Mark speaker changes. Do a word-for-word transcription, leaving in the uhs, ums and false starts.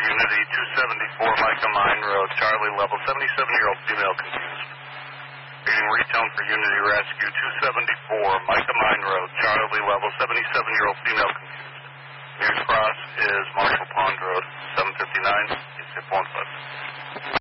Speaker 1: Unity two seventy-four Micah Mine Road, Charlie level, seventy-seven-year-old female confused. Reading retone for Unity Rescue two seventy-four Micah Mine Road, Charlie level, seventy-seven-year-old female confused. Nearest cross is Marshall Pond Road, seven fifty-nine, eight six one five.